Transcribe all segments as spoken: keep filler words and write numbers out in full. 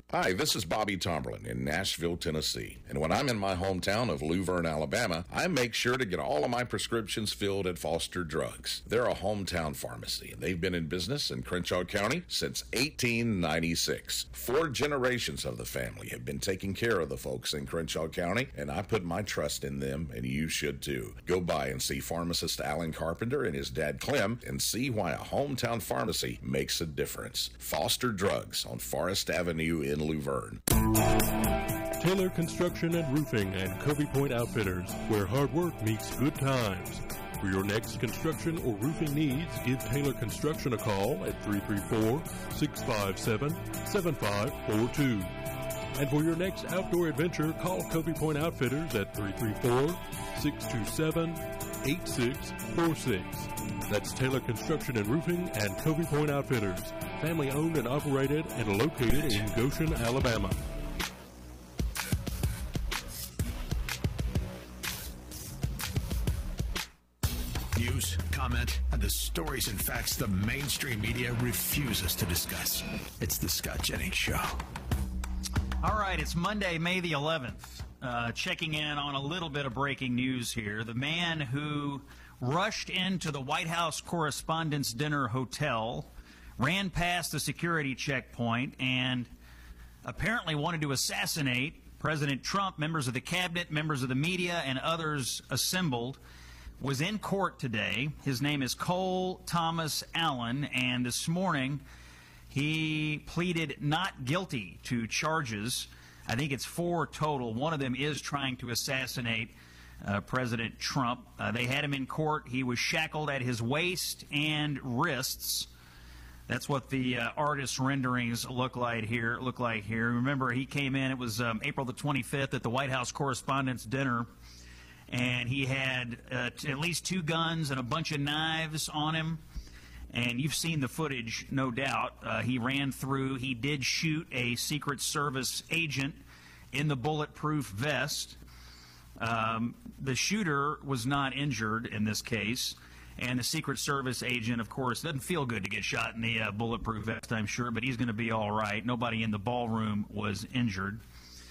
Hi, this is Bobby Tomberlin in Nashville, Tennessee. And when I'm in my hometown of Luverne, Alabama, I make sure to get all of my prescriptions filled at Foster Drugs. They're a hometown pharmacy, and they've been in business in Crenshaw County since eighteen ninety-six. Four generations of the family have been taking care of the folks in Crenshaw County, and I put my trust in them, and you should too. Go by and see pharmacist Alan Carpenter and his dad Clem and see why a hometown pharmacy makes a difference. Foster Drugs on Forest Avenue in Luverne. Taylor Construction and Roofing and Covey Point Outfitters, where hard work meets good times. For your next construction or roofing needs, give Taylor Construction a call at three three four, six five seven, seven five four two. And for your next outdoor adventure, call Covey Point Outfitters at three three four, six two seven, eight six four six. That's Taylor Construction and Roofing and Covey Point Outfitters, family owned and operated and located in Goshen, Alabama. News, comment, and the stories and facts the mainstream media refuses to discuss. It's the Scott Jennings Show. All right, it's Monday, May the eleventh. Uh, checking in on a little bit of breaking news here. The man who rushed into the White House Correspondents' Dinner Hotel, ran past the security checkpoint, and apparently wanted to assassinate President Trump, members of the cabinet, members of the media, and others assembled, was in court today. His name is Cole Thomas Allen, and this morning he pleaded not guilty to charges. I think it's four total. One of them is trying to assassinate uh, President Trump. Uh, they had him in court. He was shackled at his waist and wrists. That's what the uh, artist's renderings look like here. Look like here. Remember, he came in. It was um, April the twenty-fifth at the White House Correspondents' Dinner, and he had uh, t- at least two guns and a bunch of knives on him. And you've seen the footage, no doubt. Uh, he ran through. He did shoot a Secret Service agent in the bulletproof vest. Um, the shooter was not injured in this case. And the Secret Service agent, of course, doesn't feel good to get shot in the uh, bulletproof vest, I'm sure, but he's going to be all right. Nobody in the ballroom was injured.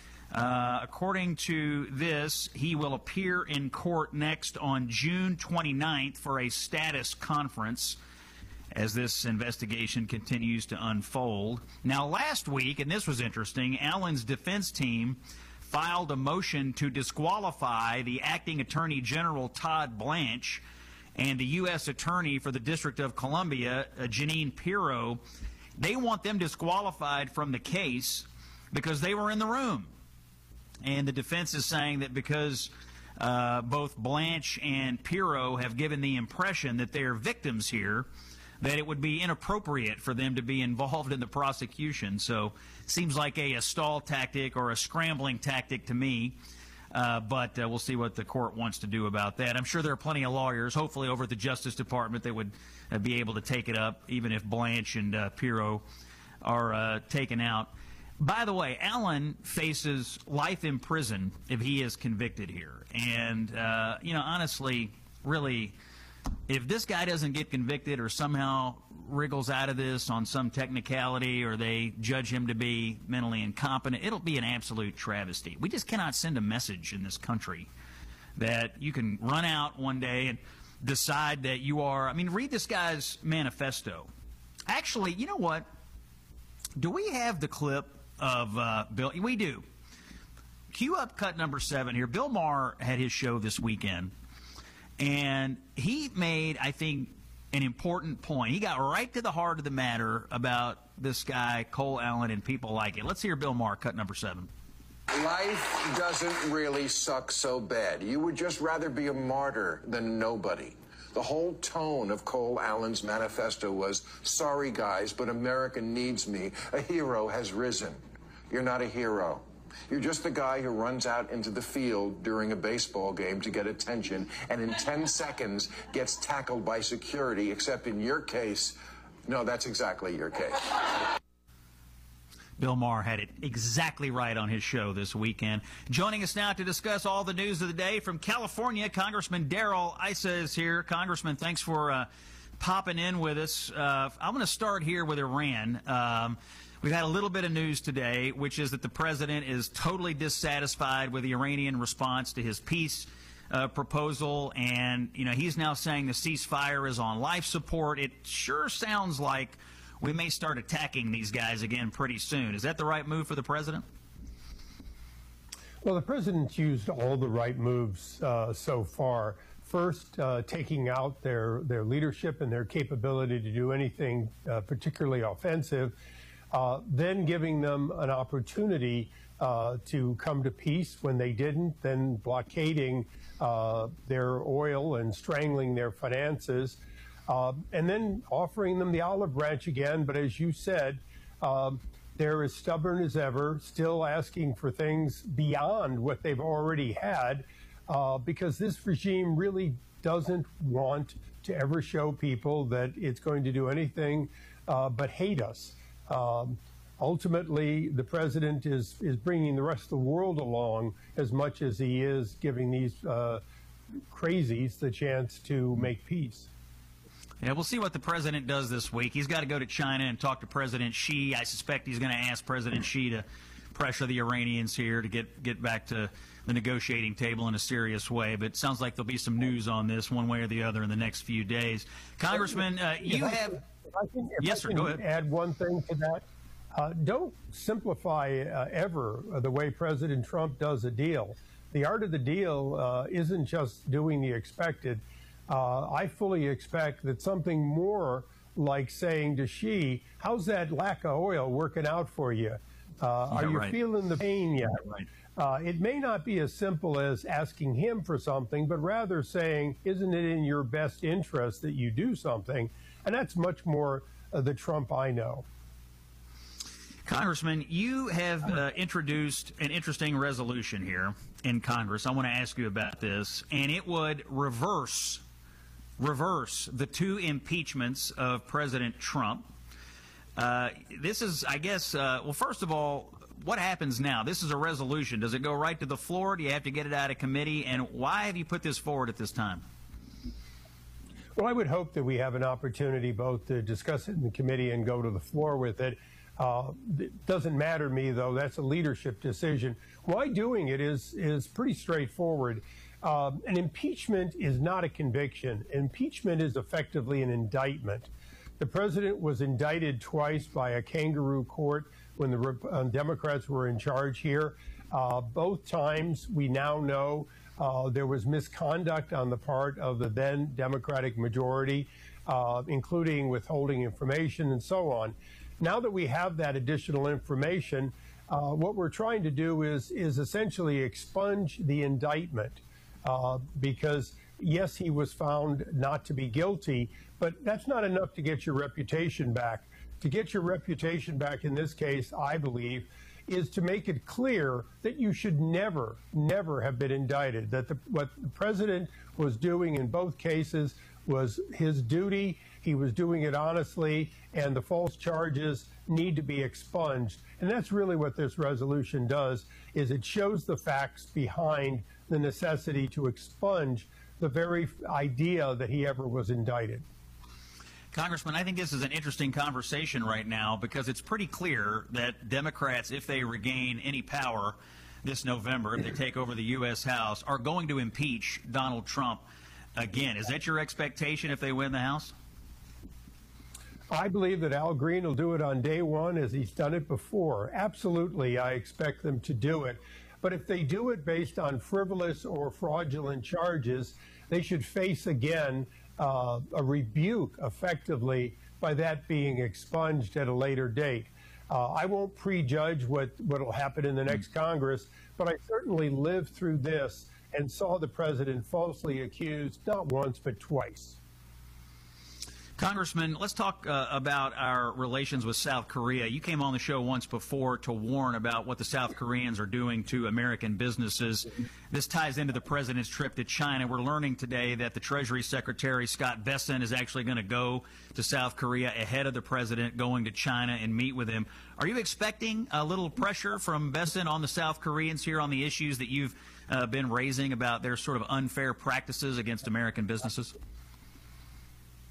Uh, according to this, he will appear in court next on June twenty-ninth for a status conference as this investigation continues to unfold. Now, last week, and this was interesting, Allen's defense team filed a motion to disqualify the acting Attorney General Todd Blanche and the U S Attorney for the District of Columbia, uh, Jeanine Pirro. They want them disqualified from the case because they were in the room. And the defense is saying that because uh, both Blanche and Pirro have given the impression that they are victims here, that it would be inappropriate for them to be involved in the prosecution. So it seems like a, a stall tactic or a scrambling tactic to me. Uh, but uh, we'll see what the court wants to do about that. I'm sure there are plenty of lawyers, hopefully over at the Justice Department, that would uh, be able to take it up, even if Blanche and uh, Pirro are uh, taken out. By the way, Allen faces life in prison if he is convicted here. And, uh, you know, honestly, really, if this guy doesn't get convicted or somehow wriggles out of this on some technicality, or they judge him to be mentally incompetent, it'll be an absolute travesty. We just cannot send a message in this country that you can run out one day and decide that you are. I mean, read this guy's manifesto. Actually, you know what? Do we have the clip of uh, Bill? We do. Cue up cut number seven here. Bill Maher had his show this weekend, and he made, I think, an important point. He got right to the heart of the matter about this guy, Cole Allen, and people like it. Let's hear Bill Maher, cut number seven. Life doesn't really suck so bad. You would just rather be a martyr than nobody. The whole tone of Cole Allen's manifesto was, sorry guys, but America needs me. A hero has risen. You're not a hero. You're just the guy who runs out into the field during a baseball game to get attention and in ten seconds gets tackled by security, except in your case, no, that's exactly your case. Bill Maher had it exactly right on his show this weekend. Joining us now to discuss all the news of the day from California, Congressman Darrell Issa is here. Congressman, thanks for uh, popping in with us. Uh, I'm going to start here with Iran. Um, We've had a little bit of news today, which is that the president is totally dissatisfied with the Iranian response to his peace uh, proposal. And, you know, he's now saying the ceasefire is on life support. It sure sounds like we may start attacking these guys again pretty soon. Is that the right move for the president? Well, the president's used all the right moves uh, so far. First, uh, taking out their, their leadership and their capability to do anything uh, particularly offensive, uh, then giving them an opportunity uh, to come to peace when they didn't, then blockading uh, their oil and strangling their finances, uh, and then offering them the olive branch again. But as you said, um, they're as stubborn as ever, still asking for things beyond what they've already had. Uh, because this regime really doesn't want to ever show people that it's going to do anything uh, but hate us. Um, ultimately, the president is, is bringing the rest of the world along as much as he is giving these uh, crazies the chance to make peace. Yeah, we'll see what the president does this week. He's got to go to China and talk to President Xi. I suspect he's going to ask President Xi to pressure the Iranians here to get, get back to the negotiating table in a serious way. But it sounds like there'll be some news on this one way or the other in the next few days. Congressman, uh, you if have... If I can, if yes, I sir, go ahead. Add one thing to that. Uh, don't simplify uh, ever the way President Trump does a deal. The art of the deal uh, isn't just doing the expected. Uh, I fully expect that something more like saying to Xi, how's that lack of oil working out for you? Uh, yeah, are you right. feeling the pain yet? Yeah, right. Uh, it may not be as simple as asking him for something, but rather saying, isn't it in your best interest that you do something? And that's much more uh, the Trump I know. Congressman, you have uh, introduced an interesting resolution here in Congress. I want to ask you about this. And it would reverse, reverse the two impeachments of President Trump. Uh, this is, I guess, uh, well, first of all, what happens now? This is a resolution. Does it go right to the floor? Do you have to get it out of committee? And why have you put this forward at this time? Well, I would hope that we have an opportunity both to discuss it in the committee and go to the floor with it. Uh, it doesn't matter to me, though. That's a leadership decision. Why doing it is, is pretty straightforward. Uh, an impeachment is not a conviction. Impeachment is effectively an indictment. The president was indicted twice by a kangaroo court when the uh, Democrats were in charge here. Uh, both times, we now know uh, there was misconduct on the part of the then Democratic majority, uh, including withholding information and so on. Now that we have that additional information, uh, what we're trying to do is, is essentially expunge the indictment uh, because, yes, he was found not to be guilty, but that's not enough to get your reputation back. To get your reputation back in this case, I believe, is to make it clear that you should never, never have been indicted, that the, what the president was doing in both cases was his duty, he was doing it honestly, and the false charges need to be expunged. And that's really what this resolution does, is it shows the facts behind the necessity to expunge the very idea that he ever was indicted. Congressman, I think this is an interesting conversation right now because it's pretty clear that Democrats, if they regain any power this November, if they take over the U S House, are going to impeach Donald Trump again. Is that your expectation if they win the House? I believe that Al Green will do it on day one as he's done it before. Absolutely, I expect them to do it. But if they do it based on frivolous or fraudulent charges, they should face again Uh, a rebuke, effectively, by that being expunged at a later date. Uh, I won't prejudge what will happen in the next Congress, but I certainly lived through this and saw the president falsely accused not once but twice. Congressman, let's talk uh, about our relations with South Korea. You came on the show once before to warn about what the South Koreans are doing to American businesses. This ties into the president's trip to China. We're learning today that the Treasury Secretary, Scott Bessent, is actually going to go to South Korea ahead of the president going to China and meet with him. Are you expecting a little pressure from Bessent on the South Koreans here on the issues that you've uh, been raising about their sort of unfair practices against American businesses?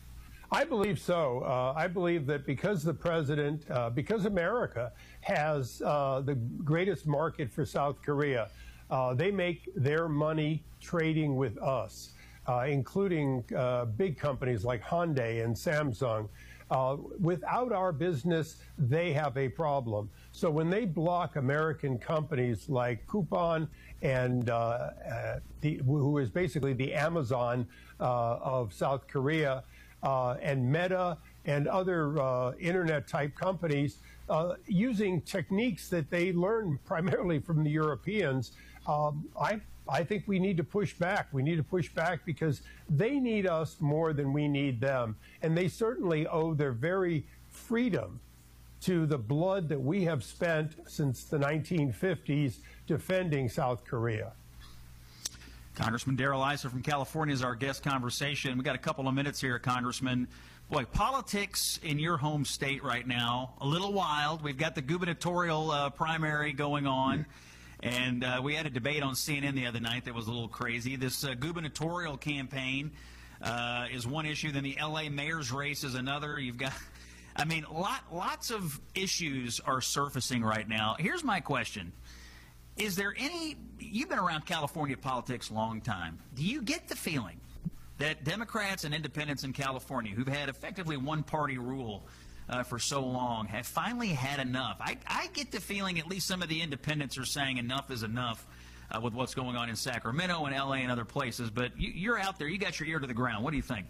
I believe so. Uh, I believe that because the president, uh, because America has uh, the greatest market for South Korea, uh, they make their money trading with us, uh, including uh, big companies like Hyundai and Samsung. Uh, without our business, they have a problem. So when they block American companies like Coupon and uh, uh, the, who is basically the Amazon uh, of South Korea, Uh, and Meta and other uh, internet-type companies uh, using techniques that they learned primarily from the Europeans, um, I, I think we need to push back. We need to push back because they need us more than we need them. And they certainly owe their very freedom to the blood that we have spent since the nineteen fifties defending South Korea. Congressman Darrell Issa from California is our guest conversation. We got a couple of minutes here, Congressman. Boy, politics in your home state right now, a little wild. We've got the gubernatorial uh, primary going on, and uh, we had a debate on C N N the other night that was a little crazy. This uh, gubernatorial campaign uh, is one issue, then the L A mayor's race is another. You've got, I mean, lot, lots of issues are surfacing right now. Here's my question. Is there any, you've been around California politics a long time. Do you get the feeling that Democrats and independents in California who've had effectively one-party rule uh, for so long have finally had enough? I, I get the feeling at least some of the independents are saying enough is enough uh, with what's going on in Sacramento and L A and other places. But you, you're out there. You got your ear to the ground. What do you think?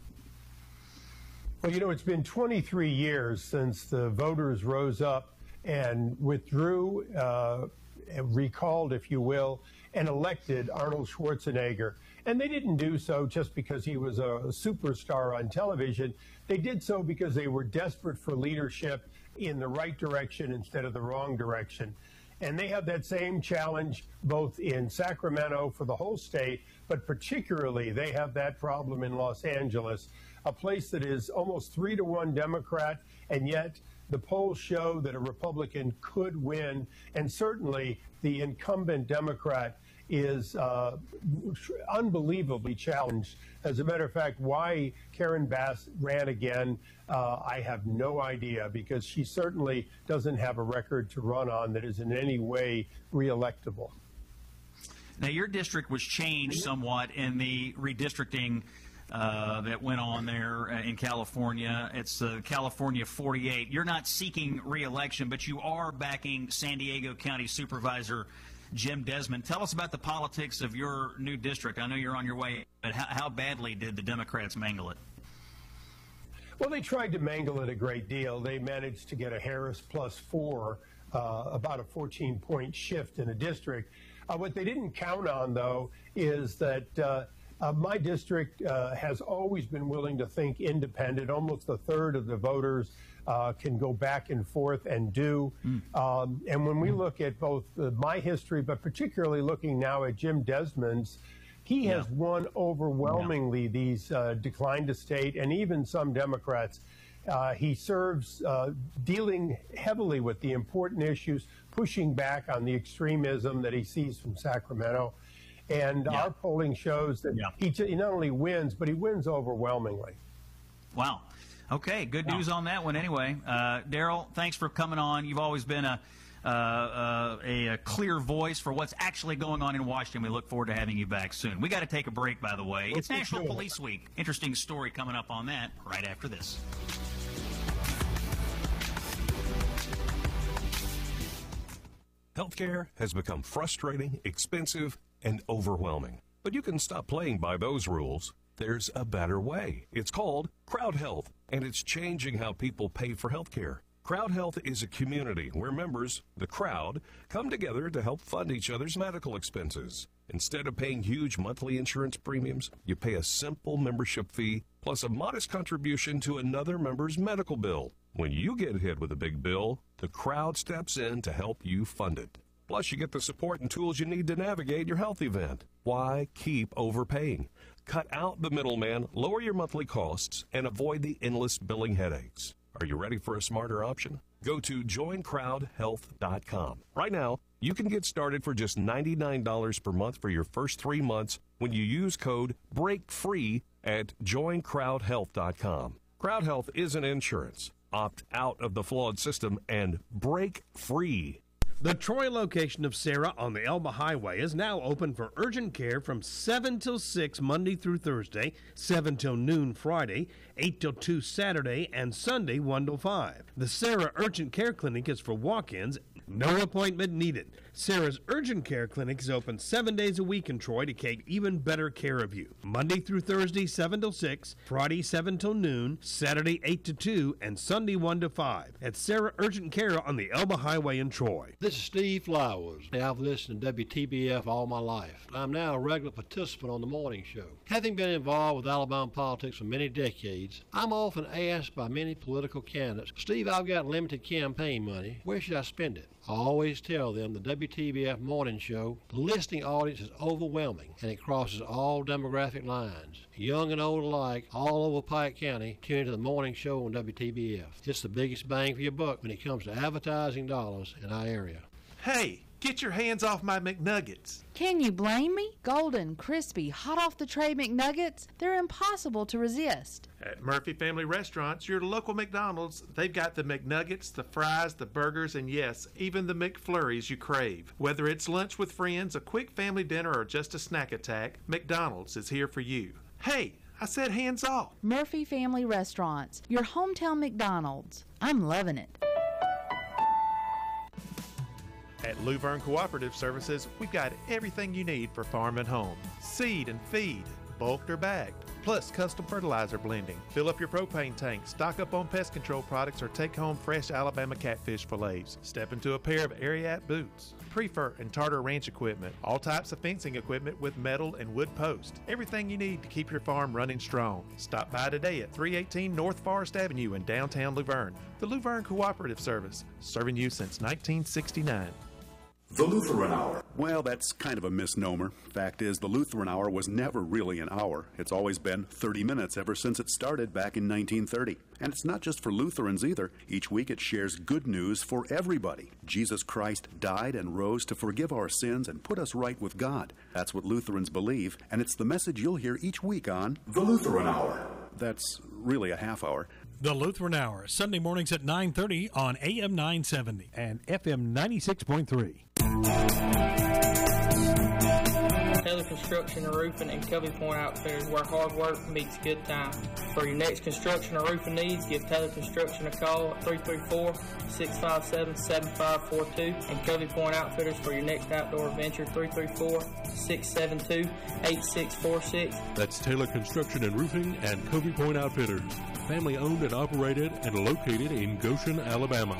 Well, you know, it's been twenty-three years since the voters rose up and withdrew uh, recalled, if you will, and elected Arnold Schwarzenegger. And they didn't do so just because he was a superstar on television. They did so because they were desperate for leadership in the right direction instead of the wrong direction. And they have that same challenge both in Sacramento for the whole state, but particularly they have that problem in Los Angeles, a place that is almost three to one Democrat, and yet the polls show that a Republican could win, and certainly the incumbent Democrat is uh, unbelievably challenged. As a matter of fact, why Karen Bass ran again, uh, I have no idea, because she certainly doesn't have a record to run on that is in any way reelectable. Now, your district was changed somewhat in the redistricting Uh, that went on there uh, in California. It's uh, California forty-eight. You're not seeking re-election, but you are backing San Diego County Supervisor Jim Desmond. Tell us about the politics of your new district. I know you're on your way, but how, how badly did the Democrats mangle it? Well, they tried to mangle it a great deal. They managed to get a Harris plus four, uh, about a fourteen-point shift in a district. Uh, what they didn't count on, though, is that uh, Uh, my district uh, has always been willing to think independent. Almost a third of the voters uh, can go back and forth and do. Mm. Um, and when we look at both uh, my history, but particularly looking now at Jim Desmond's, he yeah. has won overwhelmingly yeah. these uh, declined to state, and even some Democrats. Uh, he serves uh, dealing heavily with the important issues, pushing back on the extremism that he sees from Sacramento. And yeah. our polling shows that yeah. he, he not only wins, but he wins overwhelmingly. Wow. Okay, good news wow. on that one anyway. Uh, Darrell, thanks for coming on. You've always been a, uh, uh, a, a clear voice for what's actually going on in Washington. We look forward to having you back soon. We got to take a break, by the way. Let's it's National Police Week. Interesting story coming up on that right after this. Healthcare has become frustrating, expensive, and overwhelming. But you can stop playing by those rules. There's a better way. It's called Crowd Health, and it's changing how people pay for healthcare. Crowd Health is a community where members, the crowd, come together to help fund each other's medical expenses. Instead of paying huge monthly insurance premiums, you pay a simple membership fee plus a modest contribution to another member's medical bill. When you get hit with a big bill, the crowd steps in to help you fund it. Plus, you get the support and tools you need to navigate your health event. Why keep overpaying? Cut out the middleman, lower your monthly costs, and avoid the endless billing headaches. Are you ready for a smarter option? Go to join crowd health dot com. Right now, you can get started for just ninety-nine dollars per month for your first three months when you use code BREAKFREE at join crowd health dot com. Crowd Health isn't insurance. Opt out of the flawed system and break free. The Troy location of Sarah on the Elba Highway is now open for urgent care from seven till six Monday through Thursday, seven till noon Friday, eight till two Saturday, and Sunday one till five. The Sarah Urgent Care Clinic is for walk-ins. No appointment needed. Sarah's Urgent Care Clinic is open seven days a week in Troy to take even better care of you. Monday through Thursday, seven till six, Friday, seven till noon, Saturday, eight to two, and Sunday, one to five. At Sarah Urgent Care on the Elba Highway in Troy. This is Steve Flowers. I've listened to W T B F all my life. I'm now a regular participant on the morning show. Having been involved with Alabama politics for many decades, I'm often asked by many political candidates, Steve, I've got limited campaign money. Where should I spend it? I always tell them the W T B F morning show, the listening audience is overwhelming and it crosses all demographic lines. Young and old alike, all over Pike County, tune into the morning show on W T B F. It's the biggest bang for your buck when it comes to advertising dollars in our area. Hey, get your hands off my McNuggets. Can you blame me? Golden, crispy, hot off the tray McNuggets, they're impossible to resist. At Murphy Family Restaurants, your local McDonald's, they've got the McNuggets, the fries, the burgers, and yes, even the McFlurries you crave. Whether it's lunch with friends, a quick family dinner, or just a snack attack, McDonald's is here for you. Hey, I said hands off. Murphy Family Restaurants, your hometown McDonald's. I'm loving it. At Luverne Cooperative Services, we've got everything you need for farm and home. Seed and feed, bulked or bagged, plus custom fertilizer blending. Fill up your propane tank, stock up on pest control products, or take home fresh Alabama catfish fillets. Step into a pair of Ariat boots. Prefer and Tartar Ranch equipment. All types of fencing equipment with metal and wood posts. Everything you need to keep your farm running strong. Stop by today at three eighteen North Forest Avenue in downtown Luverne. The Luverne Cooperative Service, serving you since nineteen sixty-nine. The Lutheran Hour. Well, that's kind of a misnomer. Fact is, the Lutheran Hour was never really an hour. It's always been thirty minutes ever since it started back in nineteen thirty. And it's not just for Lutherans either. Each week it shares good news for everybody. Jesus Christ died and rose to forgive our sins and put us right with God. That's what Lutherans believe, and it's the message you'll hear each week on The Lutheran Hour. That's really a half hour. The Lutheran Hour, Sunday mornings at nine thirty on A M nine seventy and F M ninety-six point three. Taylor Construction and Roofing and Covey Point Outfitters, where hard work meets good time. For your next construction or roofing needs, give Taylor Construction a call at three three four, six five seven, seven five four two, and Covey Point Outfitters for your next outdoor adventure, three three four, six seven two, eight six four six. That's Taylor Construction and Roofing and Covey Point Outfitters, family owned and operated and located in Goshen, Alabama.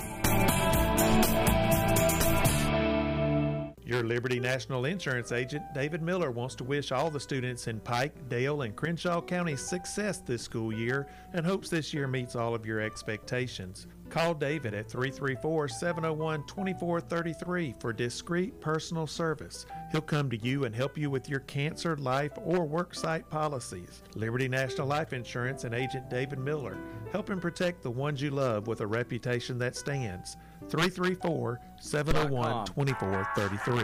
Your Liberty National Insurance agent, David Miller, wants to wish all the students in Pike, Dale, and Crenshaw counties success this school year and hopes this year meets all of your expectations. Call David at three three four, seven oh one, two four three three for discreet personal service. He'll come to you and help you with your cancer, life, or worksite policies. Liberty National Life Insurance and agent David Miller, helping protect the ones you love with a reputation that stands. three three four, seven oh one, two four three three.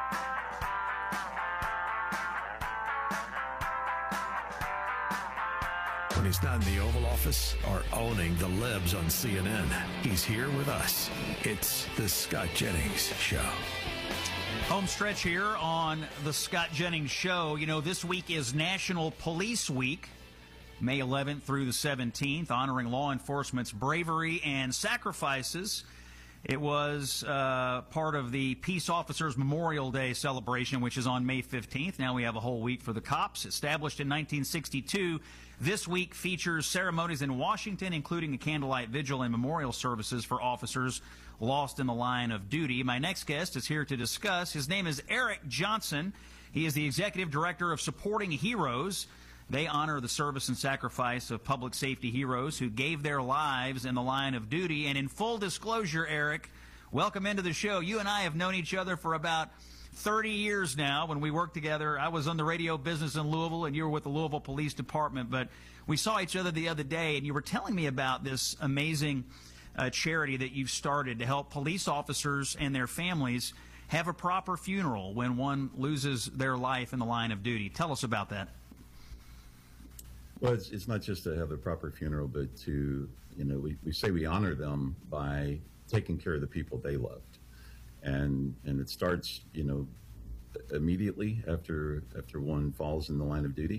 When he's not in the Oval Office or owning the Lebs on C N N, he's here with us. It's the Scott Jennings Show. Home stretch here on the Scott Jennings Show. You know, this week is National Police Week, May eleventh through the seventeenth, honoring law enforcement's bravery and sacrifices. It was uh, part of the Peace Officers Memorial Day celebration, which is on May fifteenth. Now we have a whole week for the cops. Established in nineteen sixty-two, this week features ceremonies in Washington, including a candlelight vigil and memorial services for officers lost in the line of duty. My next guest is here to discuss. His name is Eric Johnson. He is the Executive Director of Supporting Heroes. They honor the service and sacrifice of public safety heroes who gave their lives in the line of duty. And in full disclosure, Eric, welcome into the show. You and I have known each other for about thirty years now. When we worked together, I was on the radio business in Louisville, and you were with the Louisville Police Department. But we saw each other the other day, and you were telling me about this amazing uh, charity that you've started to help police officers and their families have a proper funeral when one loses their life in the line of duty. Tell us about that. Well, it's, it's not just to have a proper funeral, but to, you know, we, we say we honor them by taking care of the people they loved. And and it starts, you know, immediately after after one falls in the line of duty.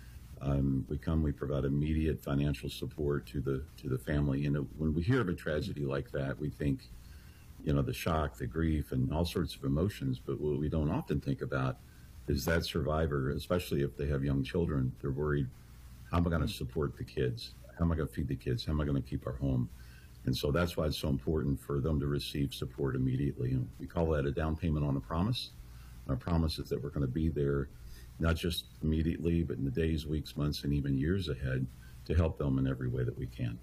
Um, we come, we provide immediate financial support to the to the family. You know, when we hear of a tragedy like that, we think, you know, the shock, the grief, and all sorts of emotions. But what we don't often think about is that survivor, especially if they have young children, they're worried, how am I going to support the kids? How am I going to feed the kids? How am I going to keep our home? And so that's why it's so important for them to receive support immediately. And we call that a down payment on a promise. Our promise is that we're going to be there, not just immediately, but in the days, weeks, months, and even years ahead to help them in every way that we can.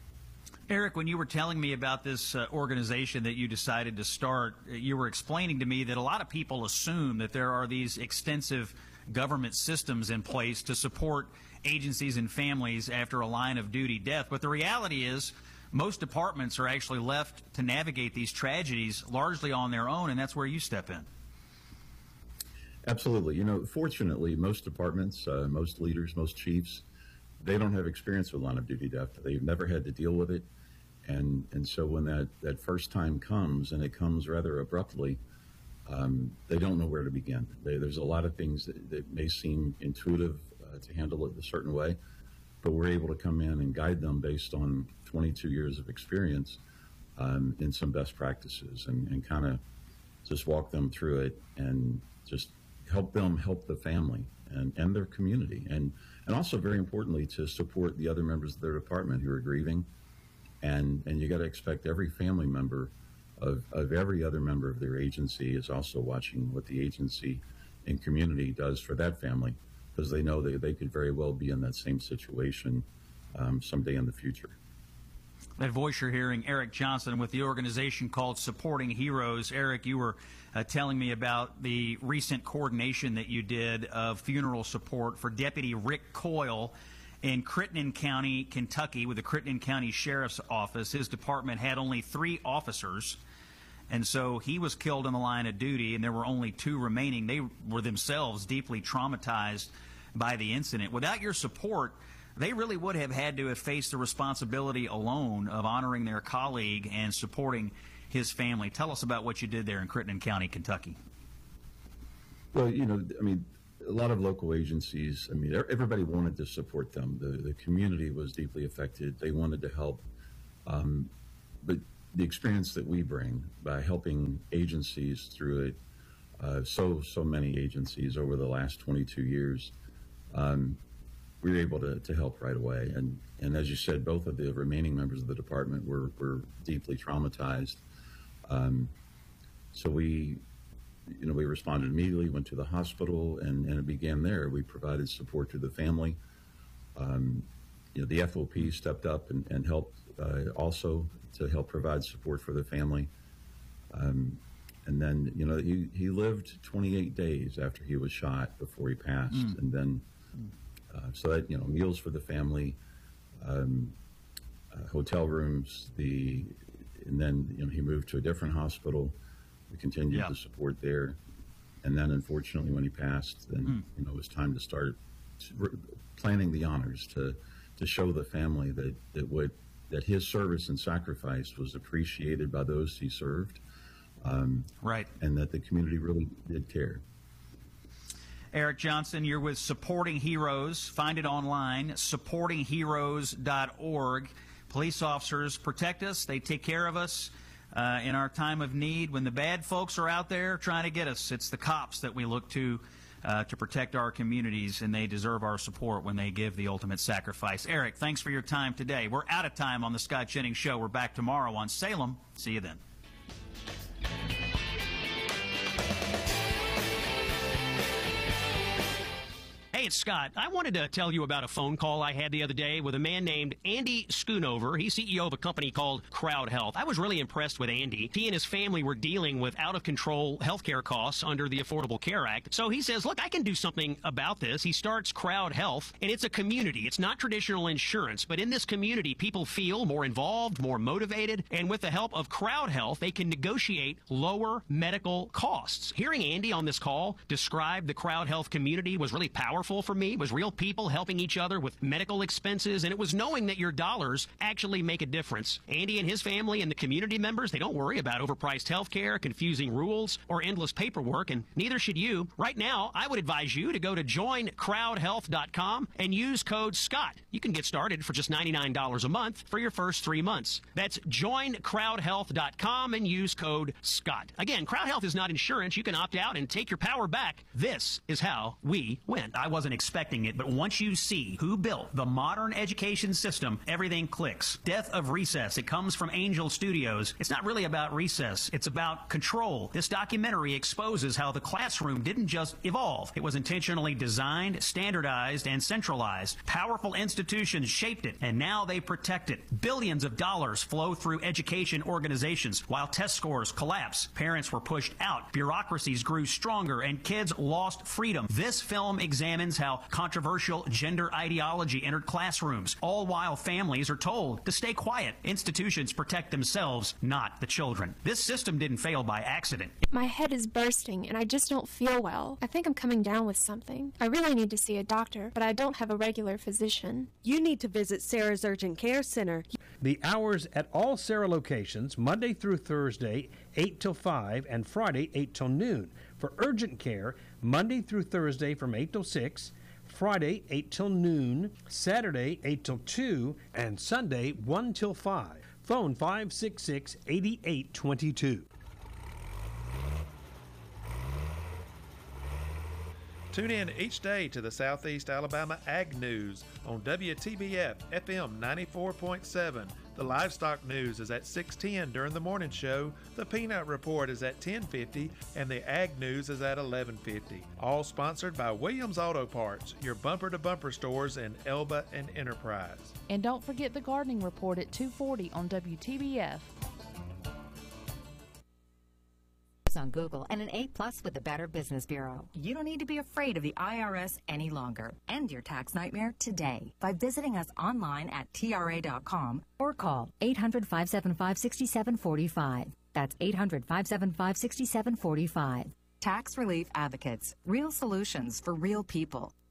Eric, when you were telling me about this uh, organization that you decided to start, you were explaining to me that a lot of people assume that there are these extensive government systems in place to support agencies and families after a line of duty death. But the reality is most departments are actually left to navigate these tragedies largely on their own, and that's where you step in. Absolutely. You know, fortunately, most departments, uh, most leaders, most chiefs, they don't have experience with line of duty death. They've never had to deal with it. And, and so when that, that first time comes, and it comes rather abruptly, Um, they don't know where to begin. They, there's a lot of things that, that may seem intuitive uh, to handle it a certain way, but we're able to come in and guide them based on twenty-two years of experience um, in some best practices, and, and kind of just walk them through it and just help them help the family and, and their community, and, and also very importantly to support the other members of their department who are grieving. And, and you got to expect every family member Of, of every other member of their agency is also watching what the agency and community does for that family, because they know they, they could very well be in that same situation um, someday in the future. That voice you're hearing, Eric Johnson, with the organization called Supporting Heroes. Eric, you were uh, telling me about the recent coordination that you did of funeral support for Deputy Rick Coyle in Crittenden County, Kentucky, with the Crittenden County Sheriff's Office. His department had only three officers, and so he was killed in the line of duty, and there were only two remaining. They were themselves deeply traumatized by the incident. Without your support, they really would have had to have faced the responsibility alone of honoring their colleague and supporting his family. Tell us about what you did there in Crittenden County, Kentucky. Well, you know, I mean, a lot of local agencies, I mean, everybody wanted to support them. The, the community was deeply affected. They wanted to help. Um, but the experience that we bring by helping agencies through it, uh, so, so many agencies over the last twenty-two years, um, we were able to, to help right away. And, and as you said, both of the remaining members of the department were, were deeply traumatized. Um, so we... You know, we responded immediately, went to the hospital, and, and it began there. We provided support to the family. Um, you know, the F O P stepped up and, and helped uh, also to help provide support for the family. Um, and then, you know, he, he lived twenty-eight days after he was shot before he passed. Mm. And then, uh, so that, you know, meals for the family, um, uh, hotel rooms, the, and then, you know, he moved to a different hospital. We continued yeah. to support there, and then unfortunately when he passed, then mm. you know it was time to start planning the honors to to show the family that that what that his service and sacrifice was appreciated by those he served, um, right, and that the community really did care. Eric Johnson, you're with Supporting Heroes. Find it online, supporting heroes dot org. Police officers protect us. They take care of us. Uh, in our time of need, when the bad folks are out there trying to get us, it's the cops that we look to uh, to protect our communities, and they deserve our support when they give the ultimate sacrifice. Eric, thanks for your time today. We're out of time on the Scott Jennings Show. We're back tomorrow on Salem. See you then. Hey, it's Scott. I wanted to tell you about a phone call I had the other day with a man named Andy Schoonover. He's C E O of a company called Crowd Health. I was really impressed with Andy. He and his family were dealing with out-of-control healthcare costs under the Affordable Care Act. So he says, look, I can do something about this. He starts Crowd Health, and it's a community. It's not traditional insurance, but in this community, people feel more involved, more motivated, and with the help of Crowd Health, they can negotiate lower medical costs. Hearing Andy on this call describe the Crowd Health community was really powerful meaningful for me was real people helping each other with medical expenses, and it was knowing that your dollars actually make a difference. Andy and his family and the community members, they don't worry about overpriced health care, confusing rules, or endless paperwork, and neither should you. Right now, I would advise you to go to join crowd health dot com and use code SCOTT. You can get started for just ninety-nine dollars a month for your first three months. That's join crowd health dot com and use code SCOTT. Again, Crowd Health is not insurance. You can opt out and take your power back. This is how we win. I wasn't expecting it, but once you see who built the modern education system, everything clicks. Death of Recess. It comes from Angel Studios. It's not really about recess. It's about control. This documentary exposes how the classroom didn't just evolve. It was intentionally designed, standardized, and centralized. Powerful institutions shaped it, and now they protect it. Billions of dollars flow through education organizations while test scores collapse. Parents were pushed out. Bureaucracies grew stronger, and kids lost freedom. This film examines how controversial gender ideology entered classrooms, all while families are told to stay quiet. Institutions protect themselves, not the children. This system didn't fail by accident. My head is bursting, and I just don't feel well. I think I'm coming down with something. I really need to see a doctor, but I don't have a regular physician. You need to visit Sarah's Urgent Care Center. The hours at all Sarah locations, Monday through Thursday, eight till five, and Friday, eight till noon. For urgent care, Monday through Thursday from eight till six, Friday, eight till noon, Saturday, eight till two, and Sunday, one till five. Phone five six six, eight eight two two. Tune in each day to the Southeast Alabama Ag News on W T B F F M ninety-four point seven. The Livestock News is at six ten during the morning show, the Peanut Report is at ten fifty, and the Ag News is at eleven fifty. All sponsored by Williams Auto Parts, your bumper-to-bumper stores in Elba and Enterprise. And don't forget the Gardening Report at two forty on W T B F. On Google and an A plus with the Better Business Bureau. You don't need to be afraid of the I R S any longer. End your tax nightmare today by visiting us online at T R A dot com or call eight hundred, five seven five, six seven four five. That's eight hundred, five seven five, six seven four five. Tax Relief Advocates. Real solutions for real people.